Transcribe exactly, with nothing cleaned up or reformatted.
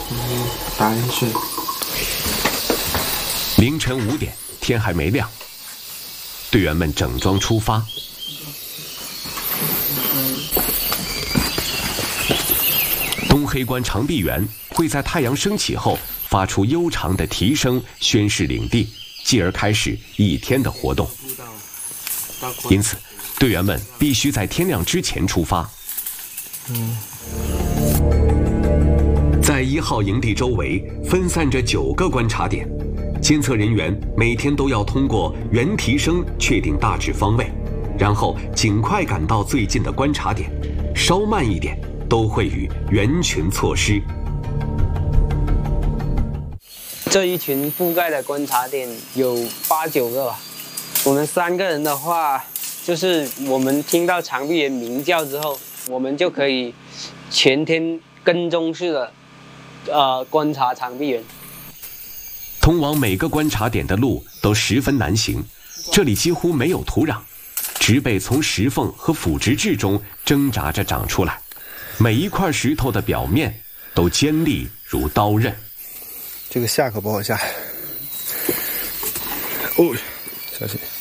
嗯，打进去。 凌晨五点，天还没亮，队员们整装出发。东黑关长臂猿会在太阳升起后发出悠长的啼声，宣示领地，继而开始一天的活动。因此，队员们必须在天亮之前出发。 嗯。 在一号营地周围分散着九个观察点，监测人员每天都要通过猿啼声确定大致方位，然后尽快赶到最近的观察点，稍慢一点都会与猿群错失。 这一群覆盖的观察点有八九个吧。我们三个人的话，就是我们听到长臂猿鸣叫之后，我们就可以全天跟踪式的呃观察长臂猿。 通往每个观察点的路都十分难行，这里几乎没有土壤，植被从石缝和腐殖质中挣扎着长出来，每一块石头的表面都尖利如刀刃。 这个下可不好下。哦，小心。